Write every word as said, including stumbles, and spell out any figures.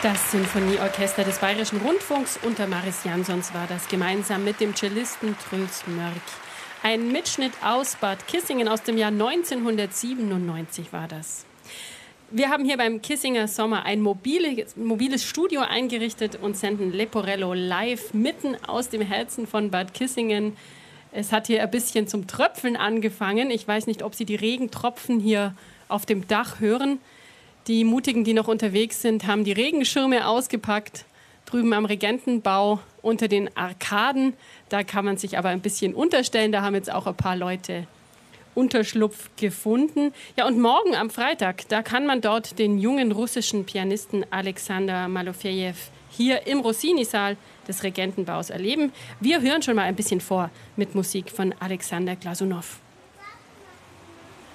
Das Sinfonieorchester des Bayerischen Rundfunks unter Maris Jansons war das, gemeinsam mit dem Cellisten Truls Mörk. Ein Mitschnitt aus Bad Kissingen aus dem Jahr neunzehnhundertsiebenundneunzig war das. Wir haben hier beim Kissinger Sommer ein mobiles, mobiles Studio eingerichtet und senden Leporello live mitten aus dem Herzen von Bad Kissingen. Es hat hier ein bisschen zum Tröpfeln angefangen. Ich weiß nicht, ob Sie die Regentropfen hier auf dem Dach hören. Die Mutigen, die noch unterwegs sind, haben die Regenschirme ausgepackt. Drüben am Regentenbau unter den Arkaden. Da kann man sich aber ein bisschen unterstellen. Da haben jetzt auch ein paar Leute Unterschlupf gefunden. Ja, und morgen am Freitag, da kann man dort den jungen russischen Pianisten Alexander Malofejew hier im Rossini-Saal des Regentenbaus erleben. Wir hören schon mal ein bisschen vor mit Musik von Alexander Glasunow.